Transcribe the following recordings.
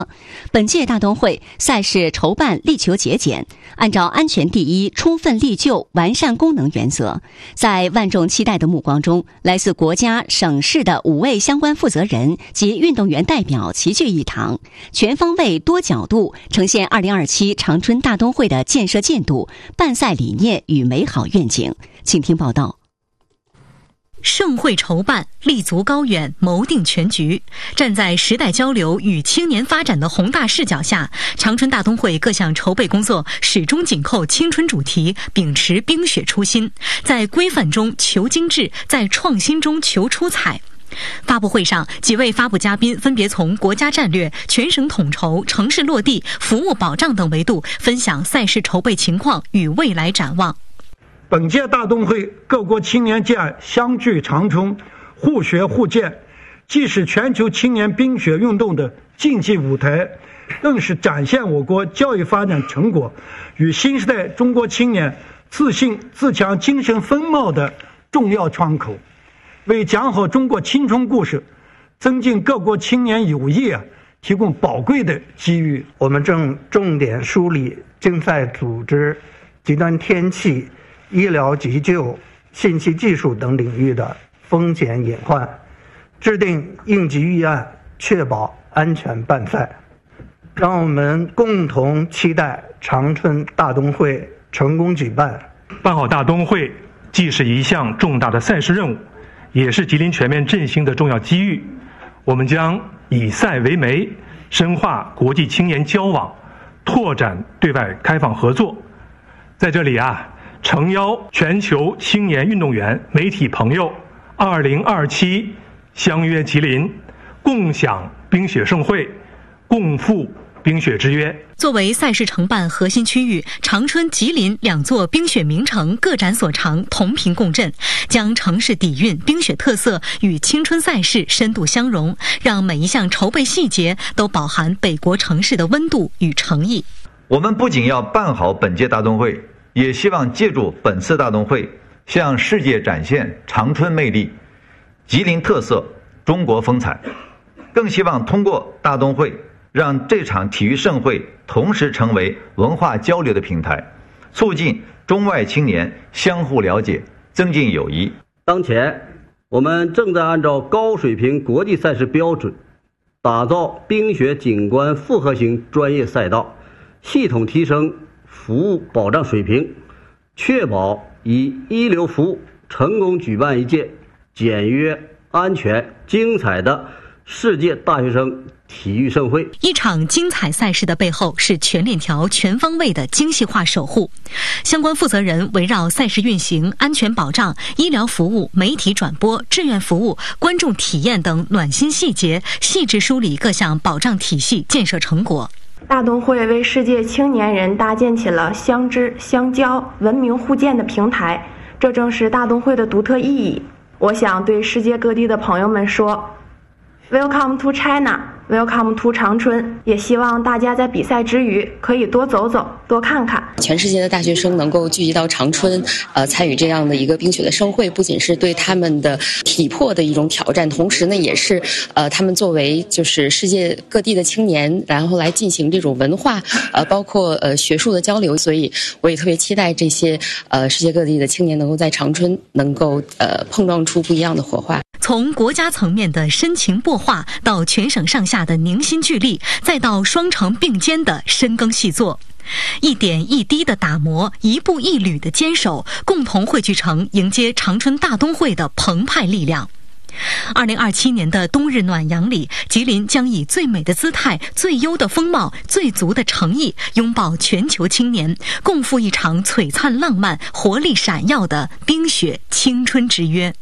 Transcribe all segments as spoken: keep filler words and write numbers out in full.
本届大冬会赛事筹办力求节俭，按照安全第一、充分利就、完善功能原则，在万众期待的目光中，来自国家、省市的五位相关负责人及运动员代表齐聚一堂，全方位、多角度呈现二零二七长春大冬会的建设进度、办赛理念与美好愿景。请听报道。 盛会筹办，立足高远，谋定全局。站在时代交流与青年发展的宏大视角下，长春大冬会各项筹备工作始终紧扣青春主题，秉持冰雪初心，在规范中求精致，在创新中求出彩。发布会上，几位发布嘉宾分别从国家战略、全省统筹、城市落地、服务保障等维度分享赛事筹备情况与未来展望。 本届大冬会各国青年健相聚长春，互学互鉴，既是全球青年冰雪运动的竞技舞台，更是展现我国教育发展成果与新时代中国青年自信自强精神风貌的重要窗口，为讲好中国青春故事、增进各国青年友谊啊，提供宝贵的机遇。 我们正重点梳理竞赛组织、极端天气、医疗急救、信息技术等领域的风险隐患，制定应急预案，确保安全办赛。让我们共同期待长春大冬会成功举办。 办好大冬会既是一项重大的赛事任务，也是吉林全面振兴的重要机遇。我们将以赛为媒，深化国际青年交往，拓展对外开放合作。在这里啊，诚邀全球青年运动员、媒体朋友，二零二七相约吉林，共享冰雪盛会，共赴冰雪之约。 作为赛事承办核心区域，长春、吉林两座冰雪名城各展所长，同频共振，将城市底蕴、冰雪特色与青春赛事深度相融，让每一项筹备细节都饱含北国城市的温度与诚意。 我们不仅要办好本届大冬会，也希望借助本次大冬会向世界展现长春魅力、吉林特色、中国风采，更希望通过大冬会让这场体育盛会同时成为文化交流的平台，促进中外青年相互了解，增进友谊。 当前我们正在按照高水平国际赛事标准，打造冰雪景观复合型专业赛道，系统提升服务保障水平，确保以一流服务成功举办一届简约、安全、精彩的世界大学生体育盛会。 一场精彩赛事的背后是全链条、全方位的精细化守护。相关负责人围绕赛事运行、安全保障、医疗服务、媒体转播、志愿服务、观众体验等暖心细节，细致梳理各项保障体系建设成果。 大冬会为世界青年人搭建起了相知、相交、文明互鉴的平台，这正是大冬会的独特意义。我想对世界各地的朋友们说 Welcome to China, Welcome to 长春，也希望大家在比赛之余可以多走走，多看看。 全世界的大学生能够聚集到长春，呃，参与这样的一个冰雪的盛会，不仅是对他们的体魄的一种挑战，同时呢，也是呃，他们作为就是世界各地的青年，然后来进行这种文化，呃，包括呃学术的交流。所以，我也特别期待这些呃世界各地的青年能够在长春能够呃碰撞出不一样的火花。 从国家层面的深情擘画，到全省上下的凝心聚力，再到双城并肩的深耕细作，一点一滴的打磨，一步一履的坚守，共同汇聚成迎接长春大冬会的澎湃力量。二零二七年的冬日暖阳里，吉林将以最美的姿态、最优的风貌、最足的诚意，拥抱全球青年，共赴一场璀璨浪漫、活力闪耀的冰雪青春之约。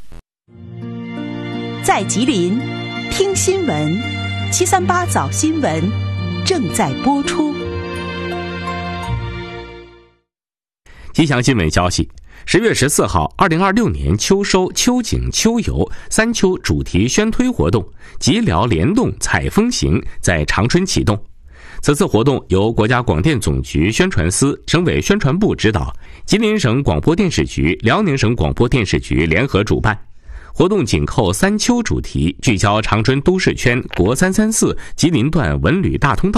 在吉林听新闻，七三八早新闻正在播出。 吉祥新闻消息：十月十四号，二零二六年秋收、秋景、秋游三秋主题宣推活动“吉辽联动采风行”在长春启动。此次活动由国家广电总局宣传司、省委宣传部指导，吉林省广播电视局、辽宁省广播电视局联合主办。 活动紧扣三秋主题，聚焦长春都市圈国三三四吉林段文旅大通道